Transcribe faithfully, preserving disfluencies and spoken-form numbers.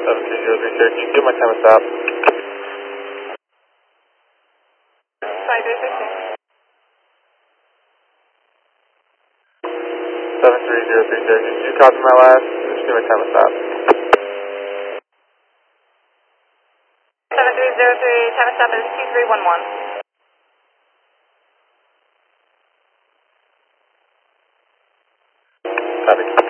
seven three zero three six. Give my time a stop. five three six six. seven three zero three six. Did you copy my last? Just give my time a stop. seven three zero three, time stop is two three one one. Copy.